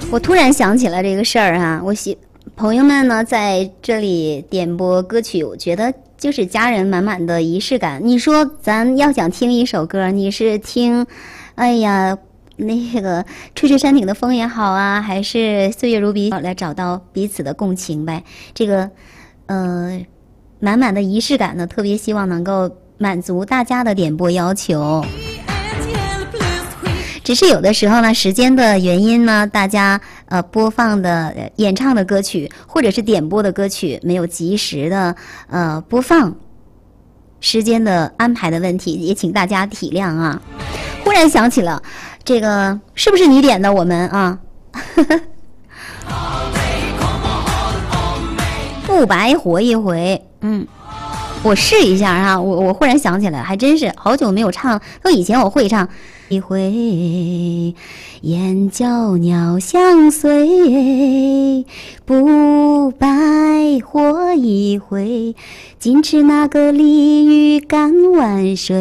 我突然想起了这个事儿啊，朋友们呢在这里点播歌曲，我觉得就是家人满满的仪式感。你说咱要想听一首歌，你是听，哎呀，那个吹吹山顶的风也好啊，还是岁月如笔，来找到彼此的共情呗。这个，满满的仪式感呢，特别希望能够满足大家的点播要求。只是有的时候呢，时间的原因呢，大家播放的演唱的歌曲或者是点播的歌曲没有及时的播放，时间的安排的问题，也请大家体谅啊。忽然想起了这个，是不是你点的我们啊？不白活一回，我试一下啊，我忽然想起来，还真是好久没有唱，都以前我会唱一回，燕叫鸟相随，不白活一回，今吃那个鲤鱼干万水。